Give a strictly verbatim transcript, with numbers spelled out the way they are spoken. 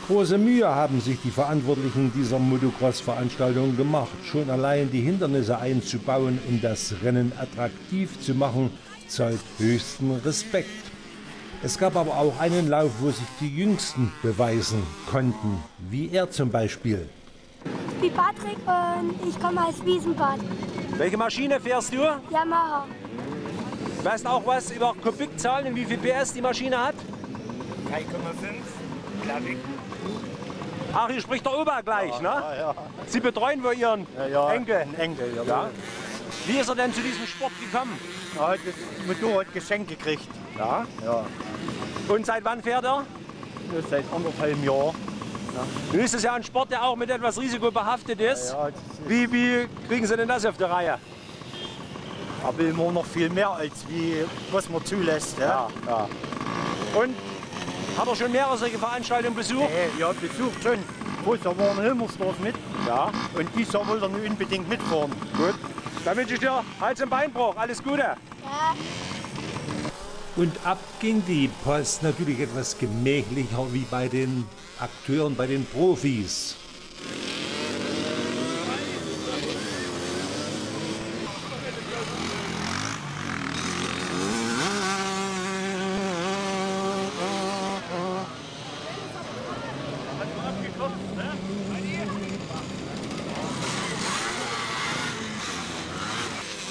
Große Mühe haben sich die Verantwortlichen dieser Motocross-Veranstaltung gemacht. Schon allein die Hindernisse einzubauen, um das Rennen attraktiv zu machen, zollt höchsten Respekt. Es gab aber auch einen Lauf, wo sich die Jüngsten beweisen konnten, wie er zum Beispiel. Ich bin Patrick und ich komme aus Wiesenbad. Welche Maschine fährst du? Yamaha. Weißt auch was über Kubikzahlen und wie viel P S die Maschine hat? drei Komma fünf, glaube ich. Ach, hier spricht der Opa gleich, ja, ne? Ja, ja. Sie betreuen wohl Ihren Ja, ja, Enkel? Ein Enkel, ja. Ja. Wie ist er denn zu diesem Sport gekommen? Er hat das Motorrad geschenkt gekriegt. Ja. Ja. Und seit wann fährt er? Das seit anderthalb Jahren. Nun ist es ja ein Sport, der auch mit etwas Risiko behaftet ist. Ja, ja, das ist Wie, wie kriegen Sie denn das auf die Reihe? aber immer noch viel mehr, als wie, was man zulässt. Ja. Ja. Und hat er schon mehrere solche Veranstaltungen besucht? Nee, ja, besucht schon. Vorher war in Hilmersdorf mit. Ja. Und dieses Jahr wollte er nur unbedingt mitfahren. Gut. Dann wünsche ich dir Hals- und Beinbruch. Alles Gute. Ja. Und ab ging die Post, natürlich etwas gemächlicher wie bei den Akteuren, bei den Profis.